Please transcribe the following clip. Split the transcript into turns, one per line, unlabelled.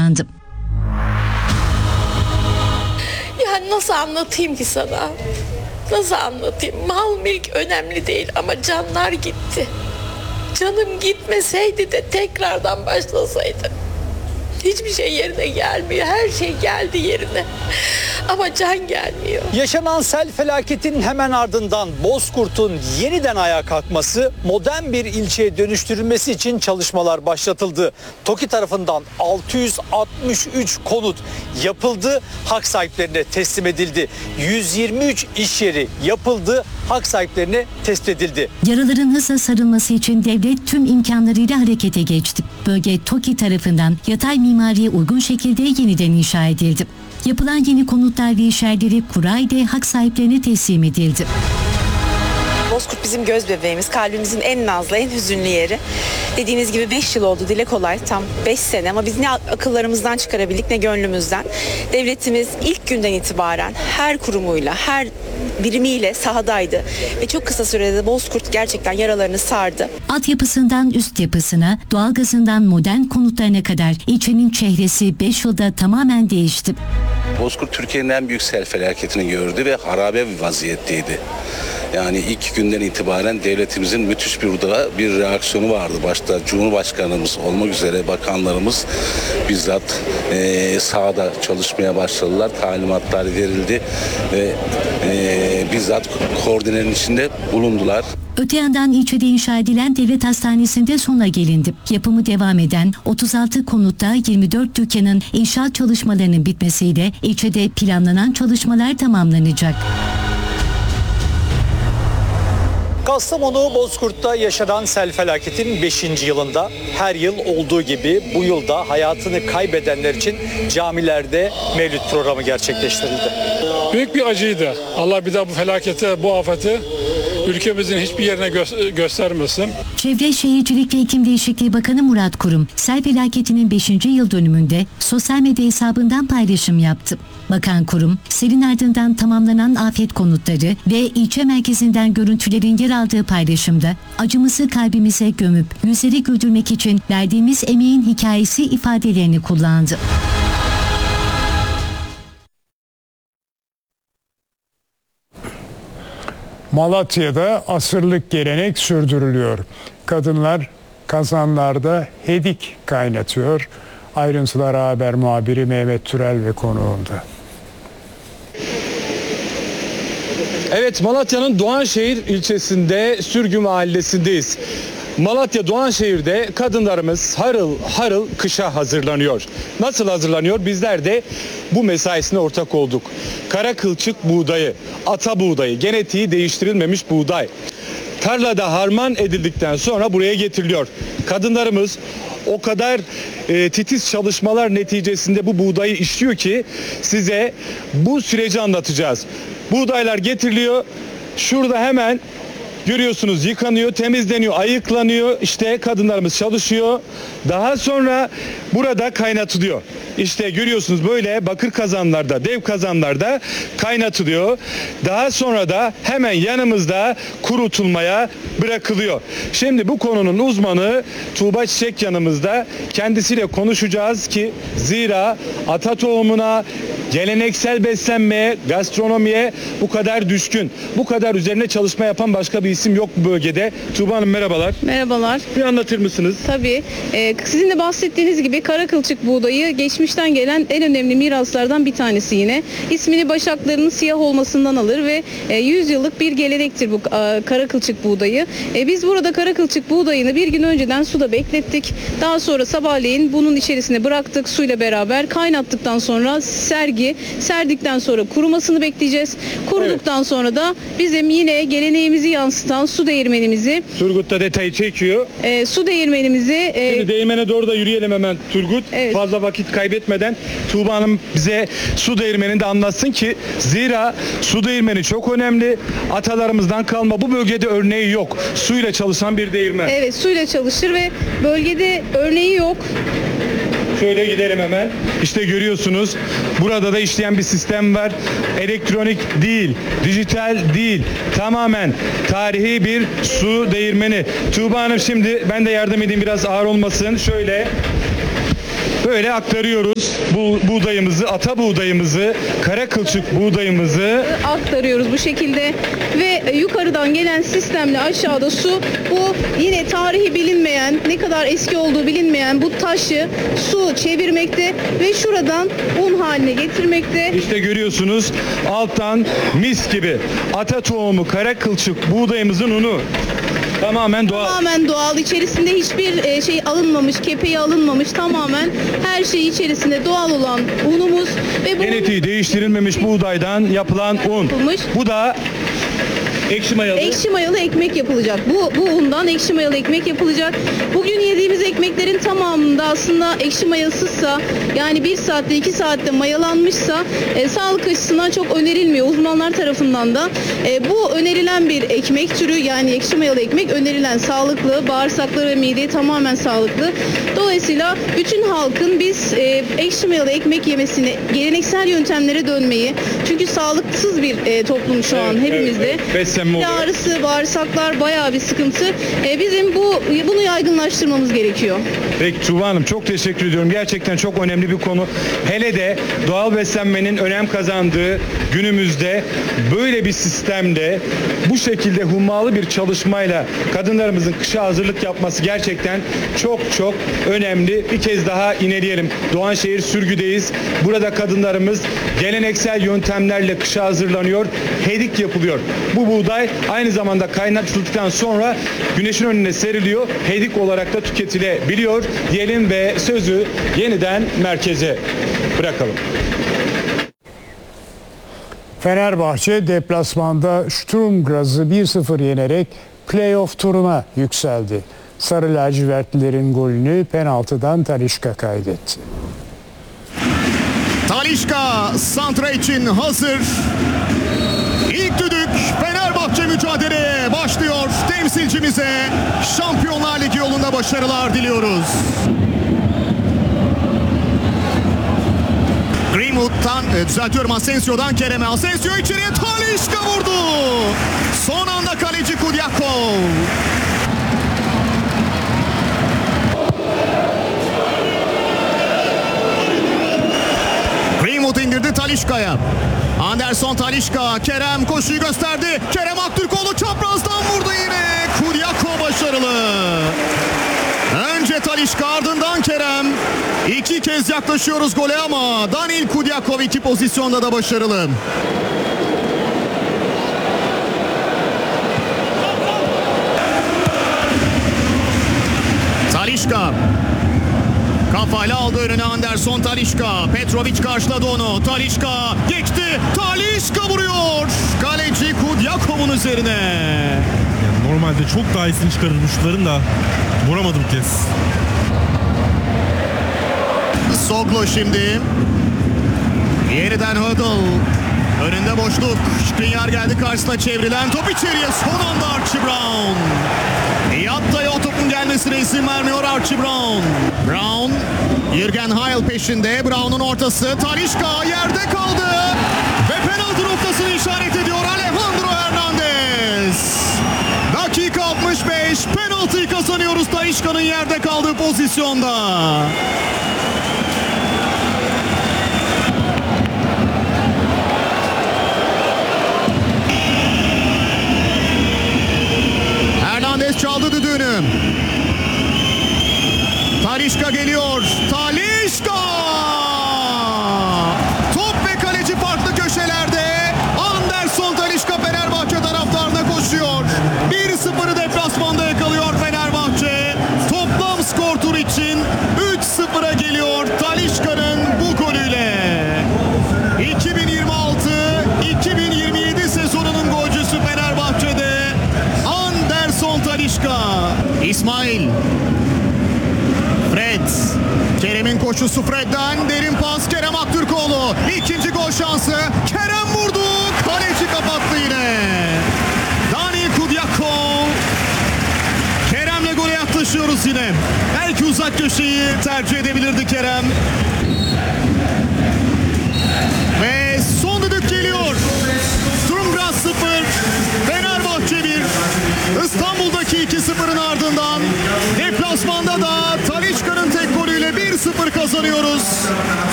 yaşandı.
Yani nasıl anlatayım ki sana? Nasıl anlatayım? Mal mülk önemli değil ama canlar gitti. Canım gitmeseydi de tekrardan başlasaydı. Hiçbir şey yerine gelmiyor. Her şey geldi yerine. Ama can gelmiyor.
Yaşanan sel felaketinin hemen ardından Bozkurt'un yeniden ayağa kalkması, modern bir ilçeye dönüştürülmesi için çalışmalar başlatıldı. TOKİ tarafından 663 konut yapıldı, hak sahiplerine teslim edildi. 123 iş yeri yapıldı, hak sahiplerine teslim edildi.
Yaraların hızla sarılması için devlet tüm imkanlarıyla harekete geçti. Bölge TOKİ tarafından yatay mimariye uygun şekilde yeniden inşa edildi. Yapılan yeni konutlar ve iş yerleri kurayla hak sahiplerine teslim edildi.
Bozkurt bizim göz bebeğimiz, kalbimizin en nazlı, en hüzünlü yeri. Dediğiniz gibi 5 yıl oldu, dile kolay, tam 5 sene ama biz ne akıllarımızdan çıkarabildik ne gönlümüzden. Devletimiz ilk günden itibaren her kurumuyla, her birimiyle sahadaydı ve çok kısa sürede de Bozkurt gerçekten yaralarını sardı.
Altyapısından üst yapısına, doğalgazından modern konutlarına kadar ilçenin çehresi 5 yılda tamamen değişti.
Bozkurt Türkiye'nin en büyük sel felaketini gördü ve harabe bir vaziyetteydi. Yani ilk günden itibaren devletimizin müthiş bir reaksiyonu vardı. Başta Cumhurbaşkanımız olmak üzere bakanlarımız bizzat sahada çalışmaya başladılar. Talimatlar verildi ve bizzat koordinenin içinde bulundular.
Öte yandan ilçede inşa edilen devlet hastanesinde sona gelindi. Yapımı devam eden 36 konutta 24 dükkanın inşaat çalışmalarının bitmesiyle ilçede planlanan çalışmalar tamamlanacak.
Kastamonu Bozkurt'ta yaşanan sel felaketinin 5. yılında her yıl olduğu gibi bu yılda hayatını kaybedenler için camilerde mevlüt programı gerçekleştirildi.
Büyük bir acıydı. Allah bir daha bu felaketi, bu afeti ülkemizin hiçbir yerine göstermesin.
Çevre Şehircilik ve İklim Değişikliği Bakanı Murat Kurum, sel felaketinin 5. yıl dönümünde sosyal medya hesabından paylaşım yaptı. Bakan Kurum, selin ardından tamamlanan afet konutları ve ilçe merkezinden görüntülerin yer aldığı paylaşımda acımızı kalbimize gömüp yüzleri güldürmek için verdiğimiz emeğin hikayesi ifadelerini kullandı.
Malatya'da asırlık gelenek sürdürülüyor. Kadınlar kazanlarda hedik kaynatıyor. Ayrıntılar haber muhabiri Mehmet Türel ve konuğunda.
Evet, Malatya'nın Doğanşehir ilçesinde Sürgü mahallesindeyiz. Malatya Doğanşehir'de kadınlarımız harıl harıl kışa hazırlanıyor. Nasıl hazırlanıyor? Bizler de bu mesaisine ortak olduk. Kara kılçık buğdayı, ata buğdayı, genetiği değiştirilmemiş buğday tarlada harman edildikten sonra buraya getiriliyor. Kadınlarımız o kadar titiz çalışmalar neticesinde bu buğdayı işliyor ki size bu süreci anlatacağız. Buğdaylar getiriliyor. Şurada hemen görüyorsunuz yıkanıyor, temizleniyor, ayıklanıyor. İşte kadınlarımız çalışıyor. Daha sonra burada kaynatılıyor. İşte görüyorsunuz böyle bakır kazanlarda, dev kazanlarda kaynatılıyor. Daha sonra da hemen yanımızda kurutulmaya bırakılıyor. Şimdi bu konunun uzmanı Tuğba Çiçek yanımızda. Kendisiyle konuşacağız ki zira ata tohumuna, geleneksel beslenmeye, gastronomiye bu kadar düşkün, bu kadar üzerine çalışma yapan başka bir isim yok bu bölgede. Tuğba Hanım merhabalar.
Merhabalar.
Bir anlatır mısınız?
Tabii. Sizin de bahsettiğiniz gibi kara kılçık buğdayı geçmişten gelen en önemli miraslardan bir tanesi yine. İsmini başaklarının siyah olmasından alır ve 100 yıllık bir gelenektir bu kara kılçık buğdayı. Biz burada kara kılçık buğdayını bir gün önceden suda beklettik. Daha sonra sabahleyin bunun içerisine bıraktık suyla beraber. Kaynattıktan sonra serdikten sonra kurumasını bekleyeceğiz. Kuruduktan sonra da bizim yine geleneğimizi yansıtan su değirmenimizi.
Turgut da detayı çekiyor.
Su değirmenimizi.
Şimdi değirmene doğru da yürüyelim hemen Turgut.
Evet.
Fazla vakit kaybetmeden Tuğba Hanım bize su değirmenini de anlatsın ki zira su değirmeni çok önemli. Atalarımızdan kalma bu bölgede örneği yok. Suyla çalışan bir değirmen.
Evet, suyla çalışır ve bölgede örneği yok.
Şöyle gidelim hemen. İşte görüyorsunuz burada da işleyen bir sistem var. Elektronik değil, dijital değil. Tamamen tarihi bir su değirmeni. Tuğba Hanım şimdi ben de yardım edeyim biraz ağır olmasın. Şöyle. böyle aktarıyoruz bu buğdayımızı, ata buğdayımızı, kara kılçık buğdayımızı
aktarıyoruz bu şekilde ve yukarıdan gelen sistemle aşağıda su, bu yine tarihi bilinmeyen, ne kadar eski olduğu bilinmeyen bu taşı su çevirmekte ve şuradan un haline getirmekte.
İşte görüyorsunuz alttan mis gibi ata tohumu, kara kılçık buğdayımızın unu. Tamamen doğal.
Tamamen doğal. İçerisinde hiçbir şey alınmamış, kepeği alınmamış. Tamamen her şey içerisinde doğal olan unumuz ve bu
Genetiği değiştirilmemiş buğdaydan yapılan un.
yapılmış.
Bu da ekşi mayalı.
Ekşi mayalı ekmek yapılacak. Bu undan ekşi mayalı ekmek yapılacak. Bugün yediğimiz ekmeklerin tamamında aslında ekşi mayasızsa, yani 1 saatte 2 saatte mayalanmışsa sağlık açısından çok önerilmiyor uzmanlar tarafından da. Bu önerilen bir ekmek türü, yani ekşi mayalı ekmek önerilen, sağlıklı, bağırsakları ve mideye tamamen sağlıklı. Dolayısıyla bütün halkın biz ekşi mayalı ekmek yemesini, geleneksel yöntemlere dönmeyi, çünkü sağlıksız bir toplum şu an hepimizde.
Beslenme
Mide
oluyor.
ağrısı, bağırsaklar bayağı bir sıkıntı. Bizim bunu yaygınlaştırmamız gerekiyor.
Peki Tuğba Hanım, çok teşekkür ediyorum. Gerçekten çok önemli bir konu. Hele de doğal beslenmenin önem kazandığı günümüzde böyle bir sistemde bu şekilde hummalı bir çalışmayla kadınlarımızın kışa hazırlık yapması gerçekten çok çok önemli. Bir kez daha ineleyelim. Doğanşehir Sürgü'deyiz. Burada kadınlarımız geleneksel yöntemlerle kışa hazırlanıyor. Hedik yapılıyor. Bu buğday aynı zamanda kaynatıldıktan sonra güneşin önüne seriliyor. Hedik olarak da tüketilebiliyor diyelim ve sözü yeniden merkeze bırakalım.
Fenerbahçe deplasmanda Sturm Graz'ı 1-0 yenerek playoff turuna yükseldi. Sarı lacivertlilerin golünü penaltıdan Talisca kaydetti.
Talisca santra için hazır. İlk düdük, Fenerbahçe mücadeleye başlıyor. Temsilcimize Şampiyonlar Ligi yolunda başarılar diliyoruz. Greenwood'dan, düzeltiyorum, Asensio'dan Kerem'e. Asensio içeriye, Talisca vurdu. Son anda kaleci Kudyakov. Greenwood indirdi Talisca'ya. Anderson, Talisca, Kerem koşuyu gösterdi. Kerem Aktürkoğlu çaprazdan vurdu yine. Kudyakov başarılı. Önce Talisca, ardından Kerem. 2 kez yaklaşıyoruz gole ama Danil Kudyakov 2 pozisyonda da başarılı. Talisca. Kafayla aldı önüne Anderson, Talisca. Petrovic karşıladı onu. Talisca geçti. Talisca vuruyor. Kaleci Kudyakov'un üzerine.
Yani normalde çok daha iyisini çıkarır şutların da vuramadı bu kez.
Soglo şimdi. Yeniden Hödl. Önünde boşluk. Skriniar geldi karşısına, çevrilen top içeriye. Son anda Archie Brown. Yatta'ya o topun gelmesine izin vermiyor Archie Brown. Brown, Jürgen Heil peşinde. Brown'un ortası. Talisca yerde kaldı. Ve penaltı noktasını işaret ediyor Alejandro Hernandez. Dakika 65. Penaltıyı kazanıyoruz Talisca'nın yerde kaldığı pozisyonda. Hernandez çaldı düdüğünü. Talisca geliyor. Talisca! Top ve kaleci farklı köşelerde. Anderson, Talisca Fenerbahçe taraftarına koşuyor. 1-0'ı deplasmanda yakalıyor Fenerbahçe. Toplam skor tur için 3-0'a geliyor Talisca'nın bu golüyle. 2026-2027 sezonunun golcüsü Fenerbahçe'de Anderson Talisca. İsmail. Fred. Kerem'in koşusu Fred'den. Derin pas Kerem Aktürkoğlu. İkinci gol şansı. Kerem vurdu. Kaleci kapattı yine. Danil Kudyakov. Kerem'le gole yaklaşıyoruz yine. Belki uzak köşeyi tercih edebilirdi Kerem. Ve son düdük geliyor. Sturm Graz 0. Fenerbahçe 1. İstanbul'daki 2-0'ın ardından deplasmanda da Talisca'nın tek golüyle 1-0 kazanıyor. dönüyoruz.